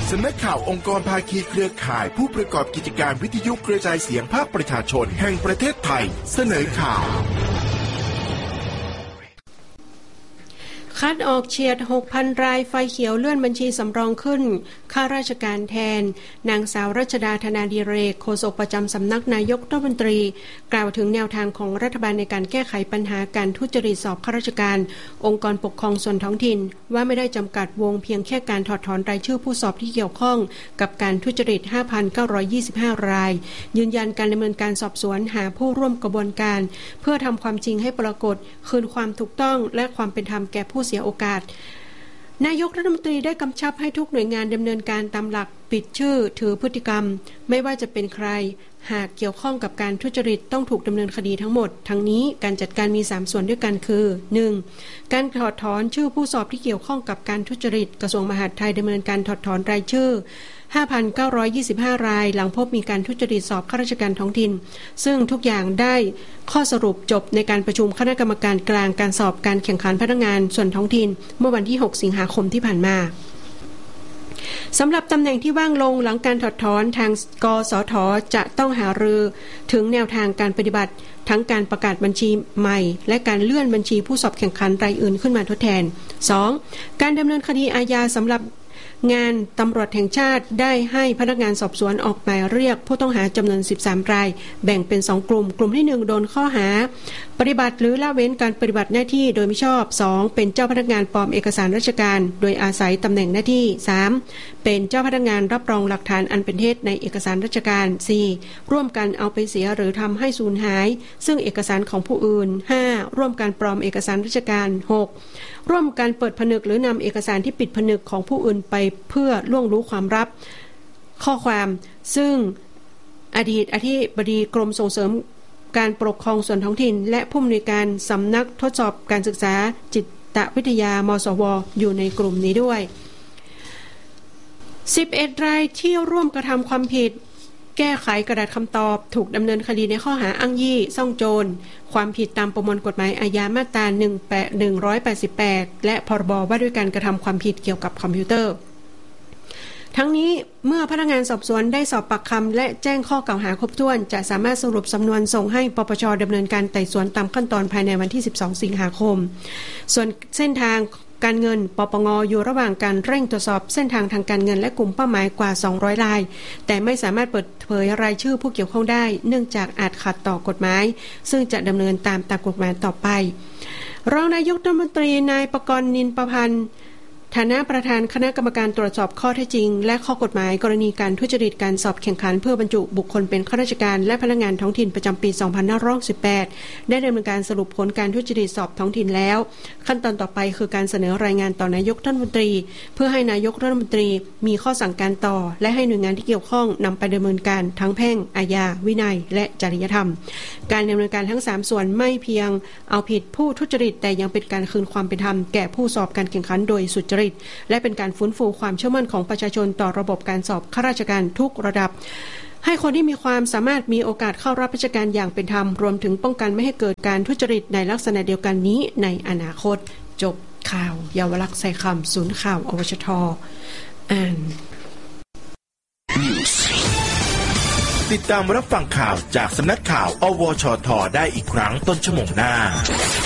สำนักข่าวองค์กรภาคีเครือข่ายผู้ประกอบกิจการวิทยุกระจายเสียงภาคประชาชนแห่งประเทศไทยเสนอข่าวคัดออกเฉียด 6,000 รายไฟเขียวเลื่อนบัญชีสำรองขึ้นข้าราชการแทนนางสาวรัชดาธนาดิเรกโฆษกประจำสำนักนายกรัฐมนตรีกล่าวถึงแนวทางของรัฐบาลในการแก้ไขปัญหาการทุจริตสอบข้าราชการองค์กรปกครองส่วนท้องถิ่นว่าไม่ได้จำกัดวงเพียงแค่การถอดถอนรายชื่อผู้สอบที่เกี่ยวข้องกับการทุจริต 5,925 รายยืนยันการดำเนินการสอบสวนหาผู้ร่วมกระบวนการเพื่อทำความจริงให้ปรากฏคืนความถูกต้องและความเป็นธรรมแก่ผู้เสียโอกาสนายกรัฐมนตรีได้กำชับให้ทุกหน่วยงานดำเนินการตามหลักปิดชื่อถือพฤติกรรมไม่ว่าจะเป็นใครหากเกี่ยวข้องกับการทุจริตต้องถูกดำเนินคดีทั้งหมดทั้งนี้การจัดการมี3ส่วนด้วยกันคือ 1. การถอดถอนชื่อผู้สอบที่เกี่ยวข้องกับการทุจริตกระทรวงมหาดไทยดำเนินการถอดถอนรายชื่อ 5,925 รายหลังพบมีการทุจริตสอบข้าราชการท้องถิ่นซึ่งทุกอย่างได้ข้อสรุปจบในการประชุมคณะกรรมการกลางการสอบการแข่งขันพนักงานส่วนท้องถิ่นเมื่อวันที่ 6 สิงหาคมที่ผ่านมาสำหรับตำแหน่งที่ว่างลงหลังการถอดถอนทางกสทจะต้องหารือถึงแนวทางการปฏิบัติทั้งการประกาศบัญชีใหม่และการเลื่อนบัญชีผู้สอบแข่งขันรายอื่นขึ้นมาทดแทน 2. การดำเนินคดีอาญาสำหรับงานตำรวจแห่งชาติได้ให้พนักงานสอบสวนออกหมายเรียกผู้ต้องหาจำนวน13รายแบ่งเป็น2กลุ่มกลุ่มที่1โดนข้อหาปฏิบัติหรือละเว้นการปฏิบัติหน้าที่โดยมิชอบ 2. เป็นเจ้าพนักงานปลอมเอกสารราชการโดยอาศัยตำแหน่งหน้าที่ 3. เป็นเจ้าพนักงานรับรองหลักฐานอันเป็นเท็จในเอกสารราชการ 4. ร่วมกันเอาไปเสียหรือทำให้สูญหายซึ่งเอกสารของผู้อื่น 5. ร่วมกันปลอมเอกสารราชการ 6. ร่วมกันเปิดผนึกหรือนำเอกสารที่ปิดผนึกของผู้อื่นไปเพื่อล่วงรู้ความลับข้อความซึ่งอดีตอธิบดีกรมส่งเสริมการปกครองส่วนท้องถิ่นและผู้อำนวยการสำนักทดสอบการศึกษาจิตวิทยามสวอยู่ในกลุ่มนี้ด้วย11รายที่ร่วมกระทำความผิดแก้ไขกระดาษคำตอบถูกดำเนินคดีในข้อหาอ้างยี่ซ่องโจรความผิดตามประมวลกฎหมายอาญามาตรา188และพรบว่าด้วยการกระทำความผิดเกี่ยวกับคอมพิวเตอร์ทั้งนี้เมื่อพนักงานสอบสวนได้สอบปากคำและแจ้งข้อกล่าวหาครบถ้วนจะสามารถสรุปสำนวนส่งให้ปปช.ดำเนินการไต่สวนตามขั้นตอนภายในวันที่12สิงหาคมส่วนเส้นทางการเงินปปง.อยู่ระหว่างการเร่งตรวจสอบเส้นทางทางการเงินและกลุ่มเป้าหมายกว่า200รายแต่ไม่สามารถเปิดเผยรายชื่อผู้เกี่ยวข้องได้เนื่องจากอาจขัดต่อกฎหมายซึ่งจะดำเนินตามกฎหมายต่อไปรองนายกรัฐมนตรีนายปกรณ์นินประพันธ์ฐานะประธานคณะกรรมการตรวจสอบข้อเท็จจริงและข้อกฎหมายกรณีการทุจริตการสอบแข่งขันเพื่อบรรจุบุคคลเป็นข้าราชการและพนักงานท้องถิ่นประจำปี2568ได้ดำเนินการสรุปผลการทุจริตสอบท้องถิ่นแล้วขั้นตอนต่อไปคือการเสนอรายงานต่อนายกรัฐมนตรีเพื่อให้นายกรัฐมนตรีมีข้อสั่งการต่อและให้หน่วยงานที่เกี่ยวข้องนำไปดำเนินการทั้งแพ่งอาญาวินัยและจริยธรรมการดำเนินการทั้ง3ส่วนไม่เพียงเอาผิดผู้ทุจริตแต่ยังเป็นการคืนความเป็นธรรมแก่ผู้สอบการแข่งขันโดยสุจริตและเป็นการฟื้นฟูความเชื่อมั่นของประชาชนต่อระบบการสอบข้าราชการทุกระดับให้คนที่มีความสามารถมีโอกาสเข้ารับราชการอย่างเป็นธรรมรวมถึงป้องกันไม่ให้เกิดการทุจริตในลักษณะเดียวกันนี้ในอนาคตจบข่าวเยาวลักษณ์ใส่คำศูนย์ข่าวอวชท.อ่านติดตามรับฟังข่าวจากสำนักข่าวอวชท.ได้อีกครั้งต้นชั่วโมงหน้า